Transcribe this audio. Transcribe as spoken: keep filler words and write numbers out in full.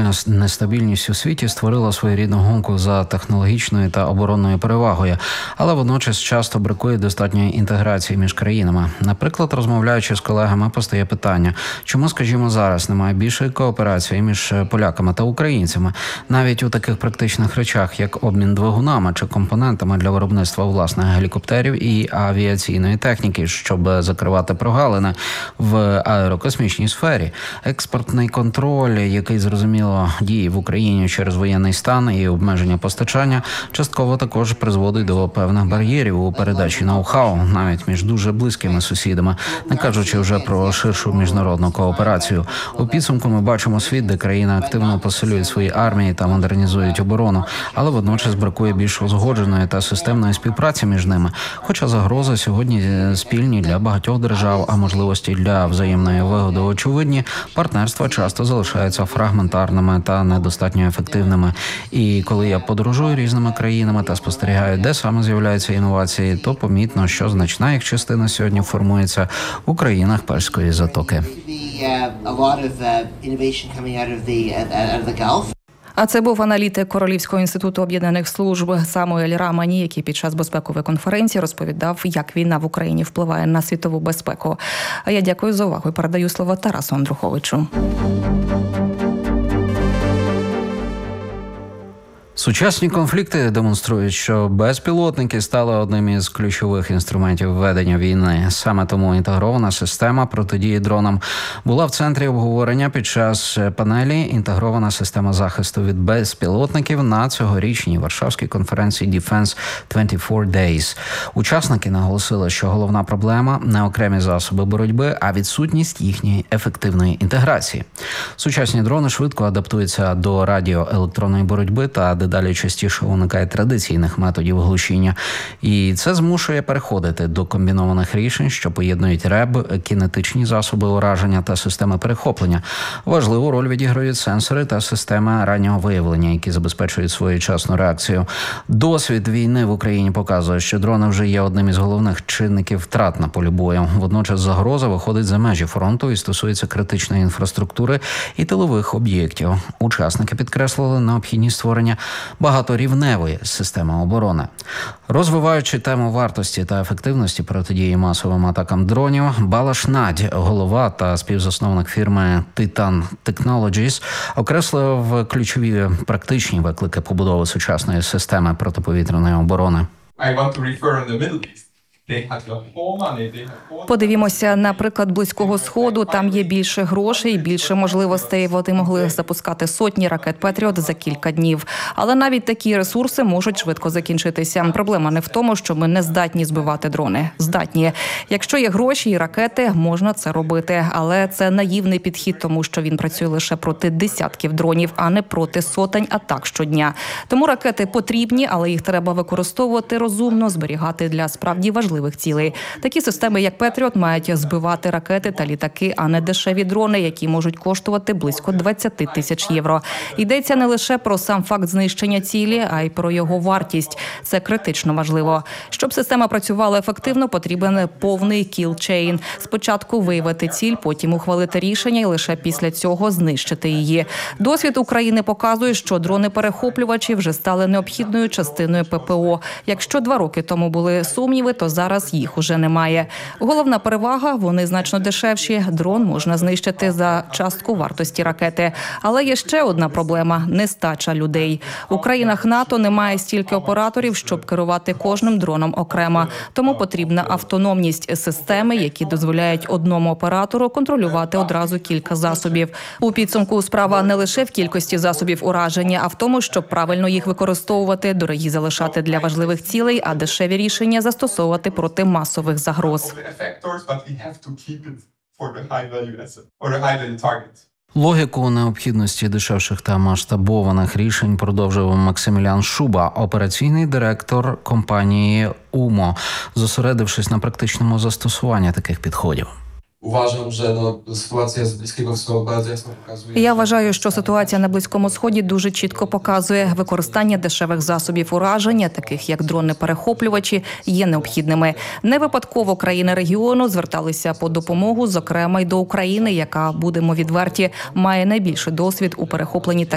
глобальна нестабільність у світі створила своєрідну гонку за технологічною та оборонною перевагою, але водночас часто бракує достатньої інтеграції між країнами. Наприклад, розмовляючи з колегами, постає питання, чому, скажімо, зараз немає більшої кооперації між поляками та українцями, навіть у таких практичних речах, як обмін двигунами чи компонентами для виробництва власних гелікоптерів і авіаційної техніки, щоб закривати прогалини в аерокосмічній сфері. Експортний контроль, який, зрозуміло, діє в Україні через воєнний стан і обмеження постачання, частково також призводить до певних бар'єрів у передачі ноу-хау, навіть між дуже близькими сусідами, не кажучи вже про ширшу міжнародну кооперацію. У підсумку ми бачимо світ, де країни активно посилюють свої армії та модернізують оборону, але водночас бракує більш узгодженої та системної співпраці між ними. Хоча загрози сьогодні спільні для багатьох держав, а можливості для взаємної вигоди очевидні, партнерства часто залишаються фрагментарними та недостатньо ефективними. І коли я подорожую різними країнами та спостерігаю, де саме з'являються інновації, то помітно, що значна їх частина сьогодні формується у країнах Перської затоки. А це був аналітик Королівського інституту об'єднаних служб Самуель Рамані, який під час безпекової конференції розповідав, як війна в Україні впливає на світову безпеку. А я дякую за увагу і передаю слово Тарасу Андруховичу. Сучасні конфлікти демонструють, що безпілотники стали одним із ключових інструментів ведення війни. Саме тому інтегрована система протидії дронам була в центрі обговорення під час панелі «Інтегрована система захисту від безпілотників» на цьогорічній Варшавській конференції Defense двадцять чотири Days. Учасники наголосили, що головна проблема – не окремі засоби боротьби, а відсутність їхньої ефективної інтеграції. Сучасні дрони швидко адаптуються до радіоелектронної боротьби та дедалі частіше уникає традиційних методів глушіння. І це змушує переходити до комбінованих рішень, що поєднують РЕБ, кінетичні засоби ураження та системи перехоплення. Важливу роль відіграють сенсори та системи раннього виявлення, які забезпечують своєчасну реакцію. Досвід війни в Україні показує, що дрони вже є одним із головних чинників втрат на полі бою. Водночас загроза виходить за межі фронту і стосується критичної інфраструктури і тилових об'єктів. Учасники підкреслили необхідність створення багаторівневої системи оборони. Розвиваючи тему вартості та ефективності протидії масовим атакам дронів, Балаш Надь, голова та співзасновник фірми Titan Technologies, окреслив ключові практичні виклики побудови сучасної системи протиповітряної оборони. I want to refer on the Middle East. Подивімося на приклад Близького Сходу. Там є більше грошей, більше можливостей. Вони могли запускати сотні ракет «Петріот» за кілька днів. Але навіть такі ресурси можуть швидко закінчитися. Проблема не в тому, що ми не здатні збивати дрони. Здатні. Якщо є гроші і ракети, можна це робити. Але це наївний підхід, тому що він працює лише проти десятків дронів, а не проти сотень атак щодня. Тому ракети потрібні, але їх треба використовувати розумно, зберігати для справді важливих цілей. Такі системи, як «Петріот», мають збивати ракети та літаки, а не дешеві дрони, які можуть коштувати близько двадцять тисяч євро. Йдеться не лише про сам факт знищення цілі, а й про його вартість. Це критично важливо. Щоб система працювала ефективно, потрібен повний кіл-чейн. Спочатку виявити ціль, потім ухвалити рішення і лише після цього знищити її. Досвід України показує, що дрони-перехоплювачі вже стали необхідною частиною ППО. Якщо два роки тому були сумніви, то зараз Зараз їх уже немає. Головна перевага – вони значно дешевші. Дрон можна знищити за частку вартості ракети. Але є ще одна проблема – нестача людей. У країнах НАТО немає стільки операторів, щоб керувати кожним дроном окремо. Тому потрібна автономність системи, які дозволяють одному оператору контролювати одразу кілька засобів. У підсумку справа не лише в кількості засобів ураження, а в тому, щоб правильно їх використовувати, дорогі залишати для важливих цілей, а дешеві рішення застосовувати проти масових загроз. Логіку необхідності дешевших та масштабованих рішень продовжив Максимілян Шуба, операційний директор компанії «Умо», зосередившись на практичному застосуванні таких підходів. Uważam, że no, sytuacja z Bliskiego Wschodu bardzo jasno pokazuje. Я вважаю, що ситуація на Близькому Сході дуже чітко показує, використання дешевих засобів ураження, таких як дрони-перехоплювачі, є необхідними. Не випадково країни регіону зверталися по допомогу, зокрема й до України, яка, будемо відверті, має найбільший досвід у перехопленні таких